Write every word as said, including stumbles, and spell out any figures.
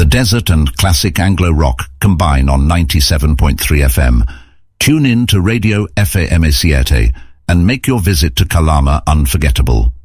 The desert and classic Anglo-rock combine on ninety-seven point three F M. Tune in to Radio F A M siete and make your visit to Calama unforgettable.